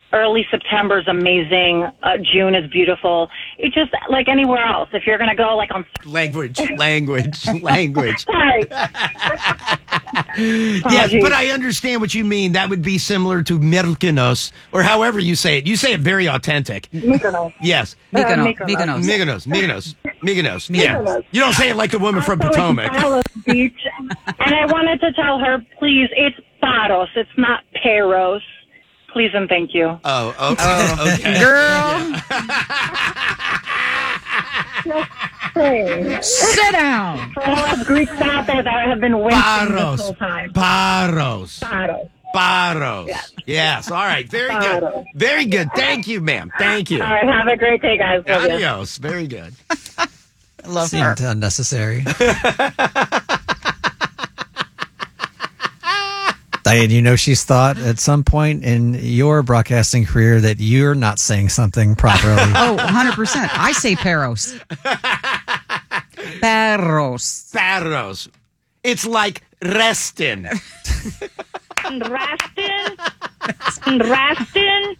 Early September is amazing. June is beautiful. It's just like anywhere else. If you're going to go like on... Language. Sorry. Yes, but I understand what you mean. That would be similar to Mykonos, or however you say it. You say it very authentic. Mykonos. Yes. Mykonos. Yeah. You don't say it like the woman from Potomac. Palos Beach. And I wanted to tell her, please, it's Paros. It's not Peros. Please and thank you. Oh, okay. Girl. Sit down. For all the Greeks out there that have been waiting this whole time. Paros. Yes. All right. Very Paros. good. Very good. Thank you, ma'am. Thank you. All right. Have a great day, guys. Love you. Adios. Very good. I love her. Seemed unnecessary. Diane, you know she's thought at some point in your broadcasting career that you're not saying something properly. Oh, 100%. I say Peros. Peros. It's like restin. Rastin.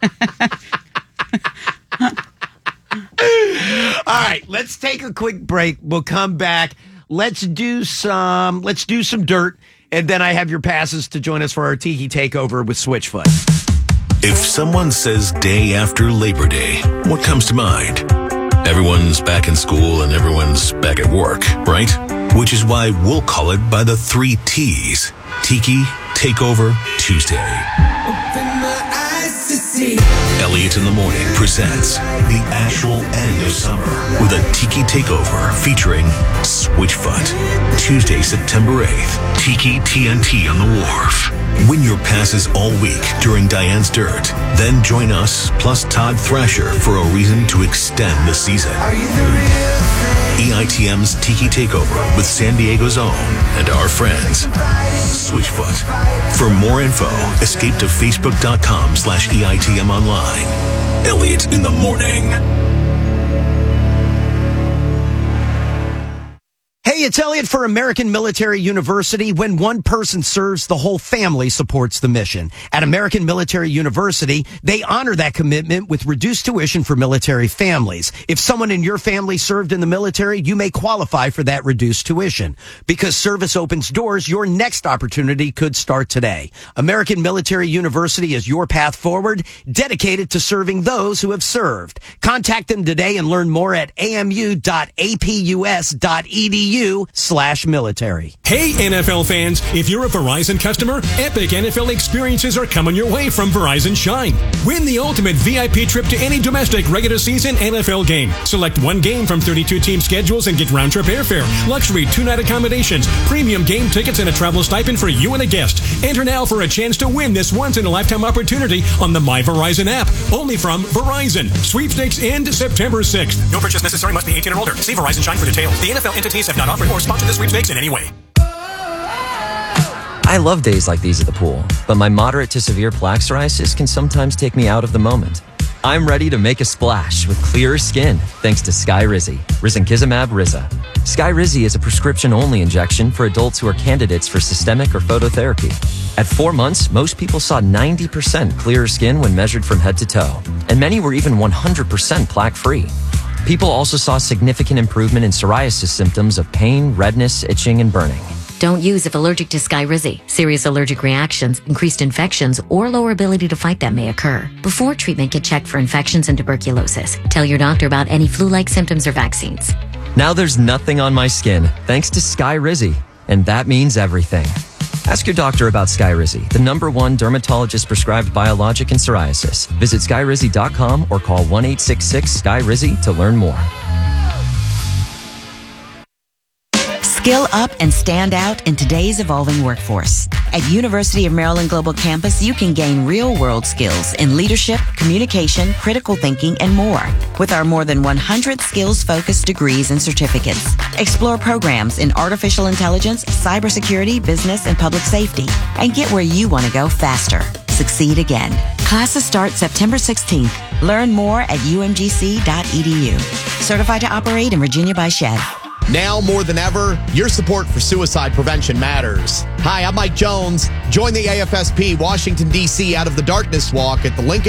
All right, let's take a quick break. We'll come back. Let's do some dirt. And then I have your passes to join us for our Tiki Takeover with Switchfoot. If someone says day after Labor Day, what comes to mind? Everyone's back in school and everyone's back at work, right? Which is why we'll call it by the 3 T's. Tiki Takeover Tuesday. Open my eyes to see. Elliot in the Morning presents the actual end of summer with a Tiki Takeover featuring Switchfoot. Tuesday, September 8th. Tiki TNT on the Wharf. Win your passes all week during Diane's Dirt. Then join us plus Todd Thrasher for a reason to extend the season. Are you the real thing? EITM's Tiki Takeover with San Diego's own and our friends, Switchfoot. For more info, escape to facebook.com/EITM online. Elliot in the Morning. Hey, it's Elliot for American Military University. When one person serves, the whole family supports the mission. At American Military University, they honor that commitment with reduced tuition for military families. If someone in your family served in the military, you may qualify for that reduced tuition. Because service opens doors, your next opportunity could start today. American Military University is your path forward, dedicated to serving those who have served. Contact them today and learn more at amu.apus.edu/military. Hey, NFL fans, if you're a Verizon customer, epic NFL experiences are coming your way from Verizon Shine. Win the ultimate VIP trip to any domestic regular season NFL game. Select one game from 32 team schedules and get round-trip airfare, luxury 2-night accommodations, premium game tickets, and a travel stipend for you and a guest. Enter now for a chance to win this once-in-a-lifetime opportunity on the My Verizon app. Only from Verizon. Sweepstakes end September 6th. No purchase necessary. Must be 18 or older. See Verizon Shine for details. The NFL entities have not offered or sponsored the sweepstakes in any way. I love days like these at the pool, but my moderate to severe plaque psoriasis can sometimes take me out of the moment. I'm ready to make a splash with clearer skin thanks to Skyrizi, Risankizumab Riza. Skyrizi is a prescription-only injection for adults who are candidates for systemic or phototherapy. At 4 months, most people saw 90% clearer skin when measured from head to toe, and many were even 100% plaque-free. People also saw significant improvement in psoriasis symptoms of pain, redness, itching, and burning. Don't use if allergic to Skyrizi. Serious allergic reactions, increased infections, or lower ability to fight them may occur. Before treatment, get checked for infections and tuberculosis. Tell your doctor about any flu-like symptoms or vaccines. Now there's nothing on my skin thanks to Skyrizi, and that means everything. Ask your doctor about Skyrizi, the #1 dermatologist-prescribed biologic in psoriasis. Visit Skyrizi.com or call 1-866-SKY-RIZI to learn more. Skill up and stand out in today's evolving workforce. At University of Maryland Global Campus, you can gain real-world skills in leadership, communication, critical thinking, and more. With our more than 100 skills-focused degrees and certificates. Explore programs in artificial intelligence, cybersecurity, business, and public safety. And get where you want to go faster. Succeed again. Classes start September 16th. Learn more at umgc.edu. Certified to operate in Virginia by SHED. Now more than ever, your support for suicide prevention matters. Hi, I'm Mike Jones. Join the AFSP Washington, D.C. Out of the Darkness Walk at the Lincoln